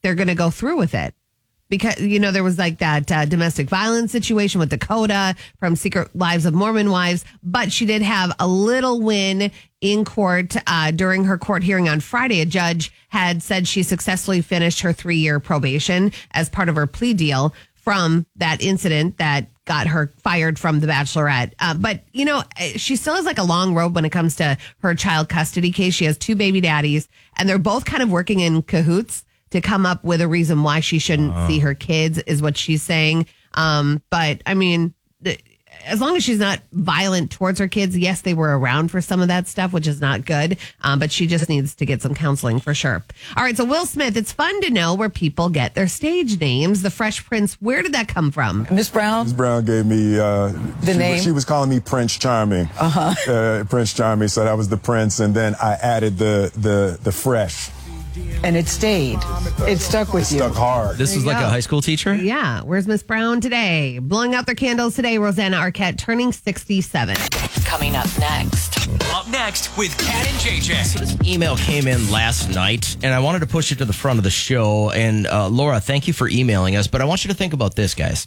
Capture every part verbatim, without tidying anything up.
they're going to go through with it. Because, you know, there was like that uh, domestic violence situation with Dakota from Secret Lives of Mormon Wives, but she did have a little win in court uh, during her court hearing on Friday. A judge had said she successfully finished her three-year probation as part of her plea deal from that incident that got her fired from The Bachelorette. Uh, but, you know, she still has like a long road when it comes to her child custody case. She has two baby daddies, and they're both kind of working in cahoots to come up with a reason why she shouldn't uh. see her kids, is what she's saying. Um, but, I mean, th- as long as she's not violent towards her kids, yes, they were around for some of that stuff, which is not good. Um, but she just needs to get some counseling for sure. All right, so Will Smith, it's fun to know where people get their stage names. The Fresh Prince, where did that come from? Miss Brown? Miss Brown gave me... Uh, the she, name? She was calling me Prince Charming. Uh-huh. Uh, Prince Charming, so that was the Prince. And then I added the, the, the Fresh. And it stayed. It stuck with it you. Stuck hard. This was like go. a high school teacher? Yeah. Where's Miss Brown today? Blowing out their candles today, Rosanna Arquette turning sixty-seven. Coming up next. Up next with Kat and J J. So this email came in last night, and I wanted to push it to the front of the show. And uh, Laura, thank you for emailing us. But I want you to think about this, guys.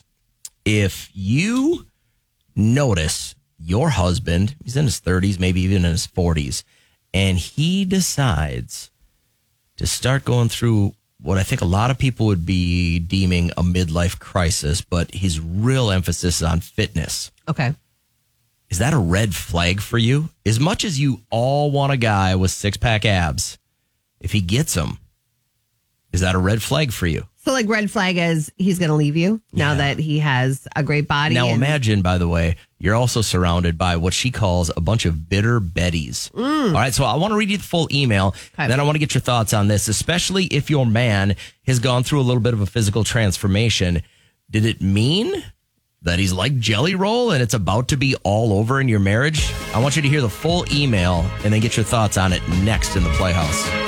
If you notice your husband, he's in his thirties, maybe even in his forties, and he decides to start going through what I think a lot of people would be deeming a midlife crisis, but his real emphasis is on fitness. Okay. Is that a red flag for you? As much as you all want a guy with six-pack abs, if he gets them, is that a red flag for you? So like red flag is he's going to leave you now Yeah. that he has a great body. Now and- imagine, by the way, you're also surrounded by what she calls a bunch of bitter Bettys. Mm. All right, so I want to read you the full email. Okay. Then I want to get your thoughts on this, especially if your man has gone through a little bit of a physical transformation. Did it mean that he's like Jelly Roll and it's about to be all over in your marriage? I want you to hear the full email and then get your thoughts on it next in the Playhouse.